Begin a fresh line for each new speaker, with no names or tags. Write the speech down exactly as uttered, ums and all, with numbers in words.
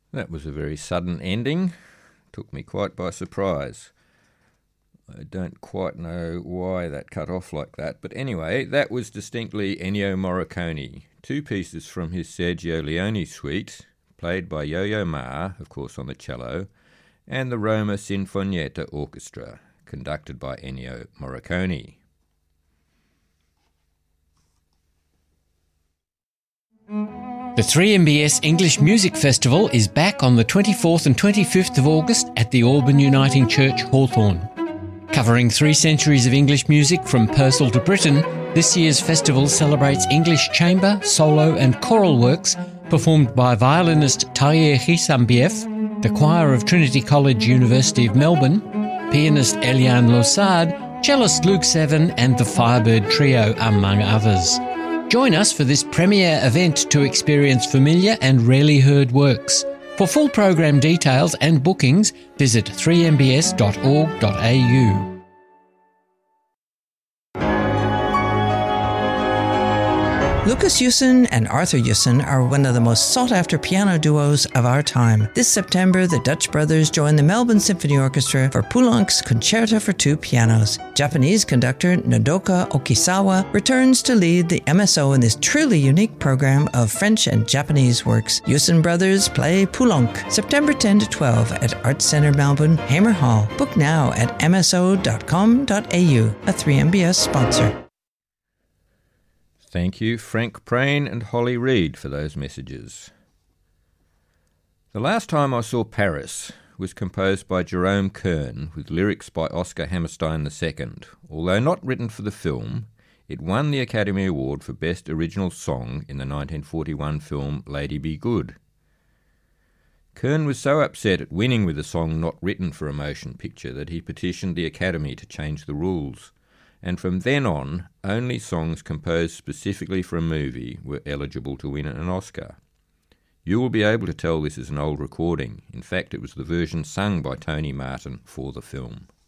That was a very sudden ending. Took me quite by surprise. I don't quite know why that cut off like that, but anyway, that was distinctly Ennio Morricone. Two pieces from his Sergio Leone suite, played by Yo-Yo Ma, of course on the cello, and the Roma Sinfonietta Orchestra, conducted by Ennio Morricone.
The three M B S English Music Festival is back on the twenty-fourth and twenty-fifth of August at the Auburn Uniting Church, Hawthorne. Covering three centuries of English music from Purcell to Britain, this year's festival celebrates English chamber, solo and choral works performed by violinist Tahir Hisambiev, the choir of Trinity College, University of Melbourne, pianist Eliane Losard, cellist Luke Seven and the Firebird Trio, among others. Join us for this premiere event to experience familiar and rarely heard works. For full program details and bookings, visit three m b s dot org dot a u.
Lucas Yusin and Arthur Yusin are one of the most sought-after piano duos of our time. This September, the Dutch brothers join the Melbourne Symphony Orchestra for Poulenc's Concerto for Two Pianos. Japanese conductor Nodoka Okisawa returns to lead the M S O in this truly unique program of French and Japanese works. Yusin brothers play Poulenc, September tenth to twelfth at Arts Centre Melbourne, Hamer Hall. Book now at m s o dot com dot a u, a three M B S sponsor.
Thank you, Frank Prain and Holly Reid, for those messages. The last time I saw Paris was composed by Jerome Kern with lyrics by Oscar Hammerstein the Second. Although not written for the film, it won the Academy Award for Best Original Song in the nineteen forty-one film Lady Be Good. Kern was so upset at winning with a song not written for a motion picture that he petitioned the Academy to change the rules. And from then on, only songs composed specifically for a movie were eligible to win an Oscar. You will be able to tell this is an old recording. In fact, it was the version sung by Tony Martin for the film.